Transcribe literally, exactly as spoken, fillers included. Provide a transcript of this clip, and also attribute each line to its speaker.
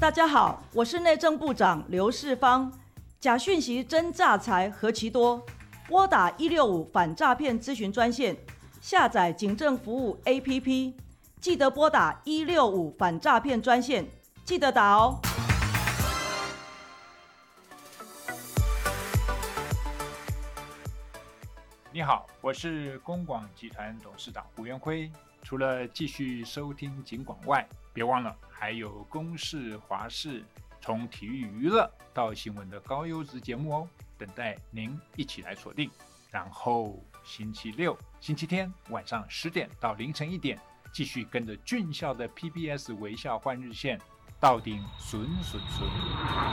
Speaker 1: 大家好，我是内政部长刘世芳。假讯息真诈财何其多，拨打一六五反诈骗咨询专线，下载警政服务 A P P， 记得拨打一六五反诈骗专线，记得打哦。
Speaker 2: 你好，我是公广集团董事长胡元辉。除了继续收听警广外，别忘了还有公视、华视，从体育娱乐到新闻的高优质节目哦，等待您一起来锁定。然后星期六、星期天晚上十点到凌晨一点，继续跟着俊孝的 P B S 微笑换日线，到顶顺顺顺。